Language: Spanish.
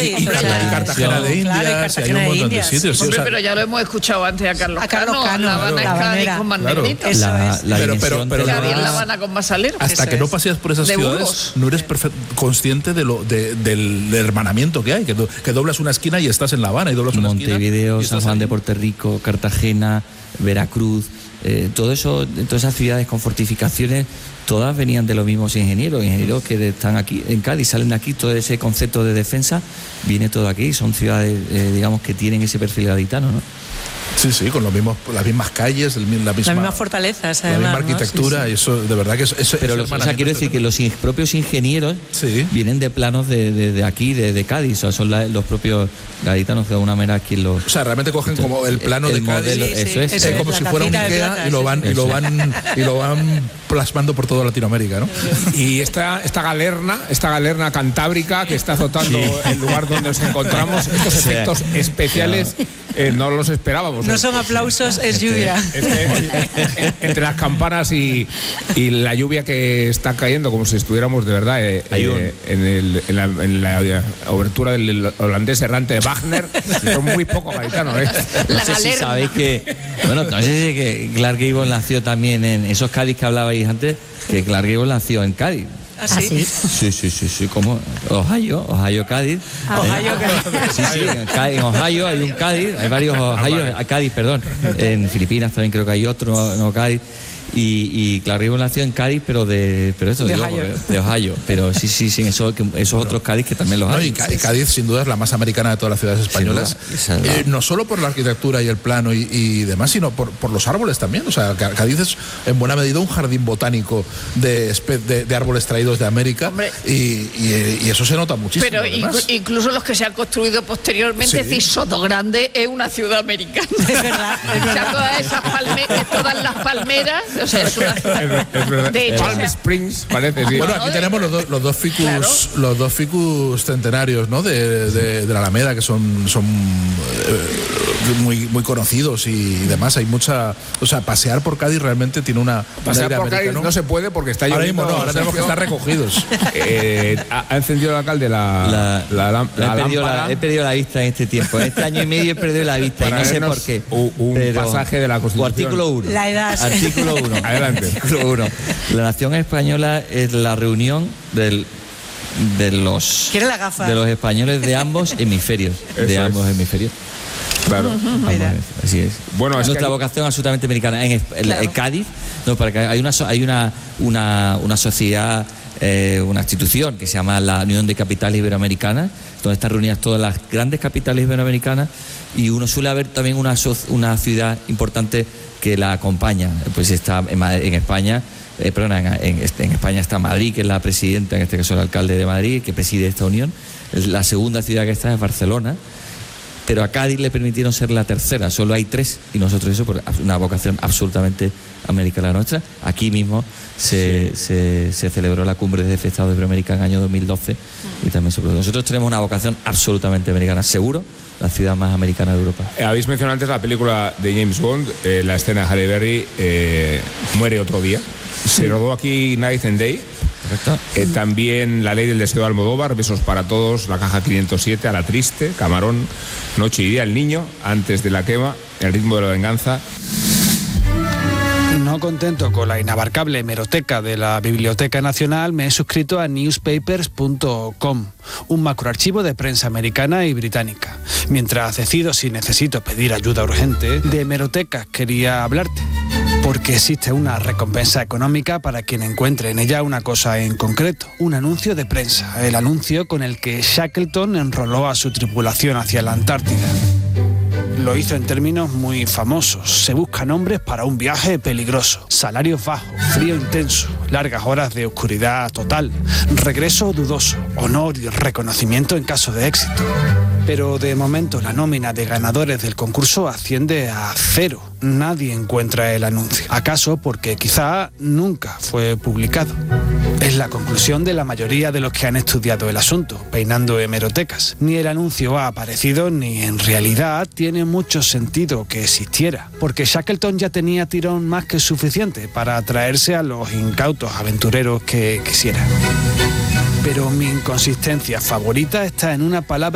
Cádiz. Y Cartagena de Indias, hay un montón de sitios. Hombre, pero ya lo hemos escuchado antes a Carlos Cano. La Habana es Cádiz con más negrita. Pero Cádiz La Habana con más alero. Hasta que no paseas por esas ciudades, no eres consciente del hermanamiento que hay, que doblas una esquina y estás en La Habana, y doblas una esquina. Montevideo, San Juan de Puerto Rico, Cartagena, Veracruz, todo eso, todas esas ciudades con fortificaciones, todas venían de los mismos ingenieros que están aquí en Cádiz, salen de aquí. Todo ese concepto de defensa viene todo aquí. Son ciudades, digamos, que tienen ese perfil gaditano, ¿no? Sí, con las mismas calles, las mismas fortalezas, la misma arquitectura, ¿no? Y eso, de verdad que eso pero quiero decir que los propios ingenieros vienen de planos de aquí, de Cádiz, o sea, son los propios gaditanos que de alguna manera quien los... O sea, realmente cogen como el plano de Cádiz, eso es como si fuera un Ikea, y lo van plasmando por toda Latinoamérica, ¿no? Y esta galerna cantábrica que está azotando el lugar donde nos encontramos, estos efectos especiales no los esperábamos. No son aplausos, es lluvia. Entre las campanas y la lluvia que está cayendo, como si estuviéramos de verdad en la obertura del holandés errante de Wagner, son muy poco gaditanos. No sé si sabéis que... Bueno, no sé si Clark Gable nació también en esos Cádiz que hablabais antes, que Clark Gable nació en Cádiz. ¿Ah, sí? Sí, como Ohio, Cádiz. En Ohio hay un Cádiz, hay varios Cádiz, perdón. En Filipinas también creo que hay otro, no Cádiz. Y Clark Gable nació en Cádiz, pero de Ohio. Pero sí, esos otros Cádiz que también los hay. Y Cádiz, sin duda, es la más americana de todas las ciudades españolas. No solo por la arquitectura y el plano y demás, sino por los árboles también. O sea, Cádiz es en buena medida un jardín botánico de árboles traídos de América. Y eso se nota muchísimo. Pero incluso los que se han construido posteriormente, es decir, Sotogrande es una ciudad americana. Es verdad. O sea, todas las palmeras. O sea, es una ciudad. De hecho, Palm Springs, parece. Sí. Bueno, aquí tenemos los dos ficus centenarios, ¿no? de la Alameda, que son muy conocidos y demás. Hay mucha... O sea, pasear por Cádiz realmente tiene una... Pasear por Cádiz no se puede porque está lloviendo. Ahora mismo no, ahora tenemos que estar recogidos. Ha encendido el alcalde la lámpara. He perdido la vista en este tiempo. En este año y medio he perdido la vista y no sé por qué. Un pasaje de la Constitución. Artículo 1. La edad. Artículo 1. Adelante. Artículo 1. La nación española es la reunión de los españoles de ambos hemisferios. Claro. Así es. Bueno, es nuestra vocación absolutamente americana. En Cádiz, para que hay una sociedad, una institución que se llama la Unión de Capitales Iberoamericanas, donde están reunidas todas las grandes capitales iberoamericanas, y uno suele haber también una ciudad importante que la acompaña. Pues está en España. En España está Madrid, que es la presidenta, en este caso el alcalde de Madrid, que preside esta unión. La segunda ciudad que está es Barcelona, pero a Cádiz le permitieron ser la tercera, solo hay 3, y nosotros eso por una vocación absolutamente americana nuestra. Aquí mismo se celebró la cumbre de jefe de Estado Iberoamericana en el año 2012 y también nosotros tenemos una vocación absolutamente americana, seguro la ciudad más americana de Europa. Habéis mencionado antes la película de James Bond, la escena de Halle Berry, muere otro día. Se rodó aquí Night and Day. Correcto. También La ley del deseo de Almodóvar, Besos para todos, La caja 507, A la triste, Camarón, Noche y día, El niño, Antes de la quema, El ritmo de la venganza. No contento con la inabarcable hemeroteca de la Biblioteca Nacional, me he suscrito a newspapers.com, un macroarchivo de prensa americana y británica. Mientras decido si necesito pedir ayuda urgente, de hemerotecas quería hablarte, porque existe una recompensa económica para quien encuentre en ella una cosa en concreto, un anuncio de prensa, el anuncio con el que Shackleton enroló a su tripulación hacia la Antártida. Lo hizo en términos muy famosos. Se buscan hombres para un viaje peligroso. Salarios bajos, frío intenso, largas horas de oscuridad total, regreso dudoso, honor y reconocimiento en caso de éxito. Pero de momento la nómina de ganadores del concurso asciende a 0. Nadie encuentra el anuncio. ¿Acaso porque quizá nunca fue publicado? Es la conclusión de la mayoría de los que han estudiado el asunto, peinando hemerotecas. Ni el anuncio ha aparecido, ni en realidad tiene mucho sentido que existiera, porque Shackleton ya tenía tirón más que suficiente para atraerse a los incautos aventureros que quisiera. Pero mi inconsistencia favorita está en una palabra